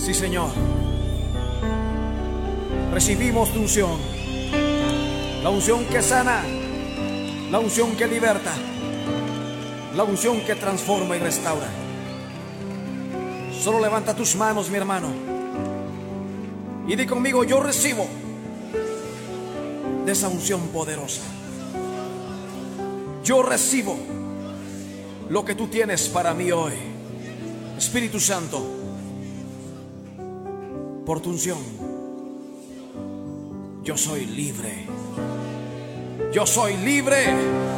Sí, Señor. Recibimos tu unción. La unción que sana, la unción que liberta, la unción que transforma y restaura. Solo levanta tus manos, mi hermano, y di conmigo: yo recibo de esa unción poderosa. Yo recibo lo que tú tienes para mí hoy. Espíritu Santo, por tu unción, yo soy libre. Yo soy libre.